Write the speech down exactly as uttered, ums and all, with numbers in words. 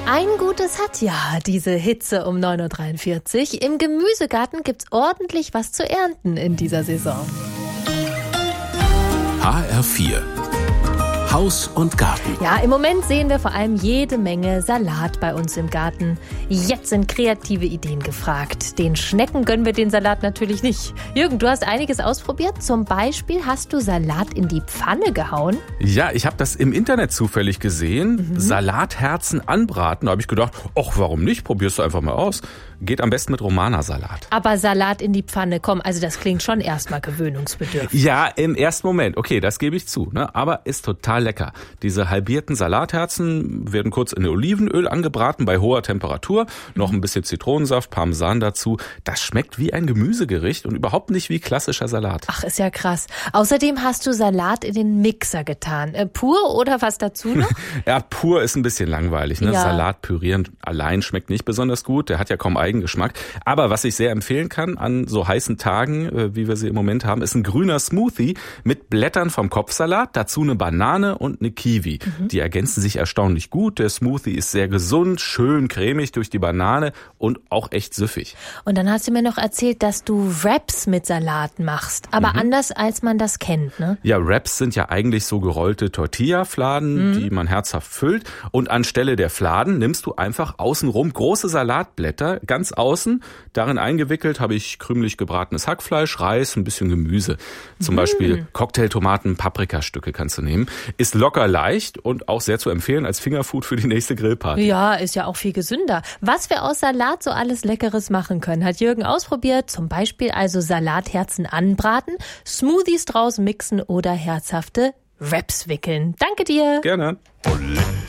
Ein Gutes hat ja diese Hitze um neun Uhr dreiundvierzig. Im Gemüsegarten gibt's ordentlich was zu ernten in dieser Saison. H R vier Haus und Garten. Ja, im Moment sehen wir vor allem jede Menge Salat bei uns im Garten. Jetzt sind kreative Ideen gefragt. Den Schnecken gönnen wir den Salat natürlich nicht. Jürgen, du hast einiges ausprobiert. Zum Beispiel hast du Salat in die Pfanne gehauen. Ja, ich habe das im Internet zufällig gesehen. Mhm. Salatherzen anbraten. Da habe ich gedacht, ach, warum nicht? Probierst du einfach mal aus. Geht am besten mit Romana-Salat. Aber Salat in die Pfanne, komm, also das klingt schon erstmal gewöhnungsbedürftig. Ja, im ersten Moment. Okay, das gebe ich zu. Ne? Aber ist total lecker. Diese halbierten Salatherzen werden kurz in Olivenöl angebraten bei hoher Temperatur. Noch ein bisschen Zitronensaft, Parmesan dazu. Das schmeckt wie ein Gemüsegericht und überhaupt nicht wie klassischer Salat. Ach, ist ja krass. Außerdem hast du Salat in den Mixer getan. Äh, pur oder was dazu noch? Ja, pur ist ein bisschen langweilig. Ne? Ja. Salat pürieren allein schmeckt nicht besonders gut. Der hat ja kaum Eigengeschmack. Aber was ich sehr empfehlen kann an so heißen Tagen, wie wir sie im Moment haben, ist ein grüner Smoothie mit Blättern vom Kopfsalat, dazu eine Banane und eine Kiwi. Mhm. Die ergänzen sich erstaunlich gut. Der Smoothie ist sehr gesund, schön cremig durch die Banane und auch echt süffig. Und dann hast du mir noch erzählt, dass du Wraps mit Salat machst, aber mhm. anders als man das kennt, ne? Ja, Wraps sind ja eigentlich so gerollte Tortilla-Fladen, mhm. die man herzhaft füllt. Und anstelle der Fladen nimmst du einfach außenrum große Salatblätter, ganz außen. Darin eingewickelt habe ich krümelig gebratenes Hackfleisch, Reis, ein bisschen Gemüse. Zum mhm. Beispiel Cocktailtomaten, Paprikastücke kannst du nehmen. Ist locker leicht und auch sehr zu empfehlen als Fingerfood für die nächste Grillparty. Ja, ist ja auch viel gesünder. Was wir aus Salat so alles Leckeres machen können, hat Jürgen ausprobiert. Zum Beispiel also Salatherzen anbraten, Smoothies draus mixen oder herzhafte Wraps wickeln. Danke dir. Gerne.